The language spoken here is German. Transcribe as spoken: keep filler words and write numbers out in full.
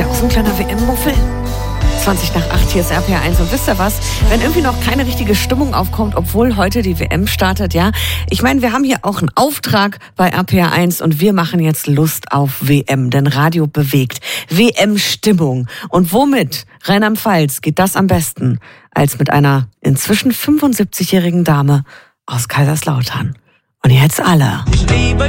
ja auch so ein kleiner W M-Muffel. zwanzig nach acht, hier ist R P R eins. Und wisst ihr was? Wenn irgendwie noch keine richtige Stimmung aufkommt, obwohl heute die W M startet, ja. Ich meine, wir haben hier auch einen Auftrag bei R P R eins und wir machen jetzt Lust auf W M, denn Radio bewegt. W M-Stimmung. Und womit, Rheinland-Pfalz, geht das am besten, als mit einer inzwischen fünfundsiebzigjährigen Dame aus Kaiserslautern. Und jetzt alle. Ich liebe